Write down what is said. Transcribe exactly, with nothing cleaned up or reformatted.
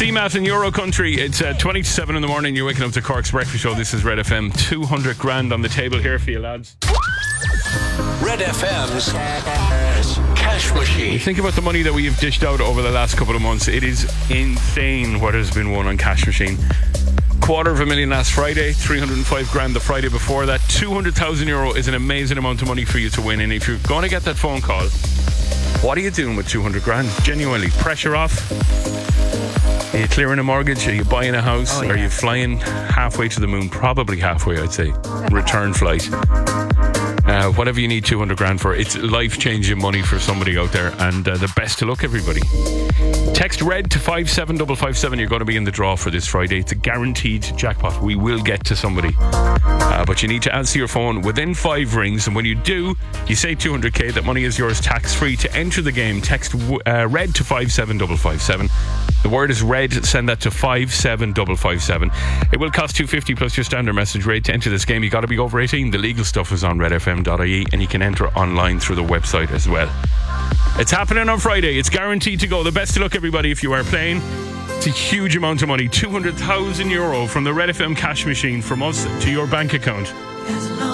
C Math in Euro Country. It's uh, twenty to seven in the morning. You're waking up to Cork's Breakfast Show. This is Red F M. two hundred grand on the table here for you, lads. Red F M's Cash Machine. You think about the money that we have dished out over the last couple of months. It is insane what has been won on Cash Machine. Quarter of a million last Friday, three hundred five grand the Friday before that. two hundred thousand euro is an amazing amount of money for you to win. And if you're going to get that phone call, what are you doing with two hundred grand? Genuinely, pressure off. Are you clearing a mortgage? Are you buying a house? Oh, yeah. Are you flying halfway to the moon? Probably halfway, I'd say. Return flight. Uh, whatever you need two hundred grand for, it's life-changing money for somebody out there. And uh, the best of luck, everybody. Text RED to five seven five five seven. You're going to be in the draw for this Friday. It's a guaranteed jackpot. We will get to somebody. Uh, but you need to answer your phone within five rings. And when you do, you say two hundred k. That money is yours tax-free. To enter the game, text uh, RED to five seven five five seven. The word is RED. Send that to five seven five five seven. It will cost two fifty plus your standard message rate. To enter this game, you got to be over eighteen. The legal stuff is on red f m dot i e, and you can enter online through the website as well. It's happening on Friday. It's guaranteed to go. The best of luck, everybody, if you are playing. It's a huge amount of money. two hundred thousand euro from the Red F M cash machine from us to your bank account.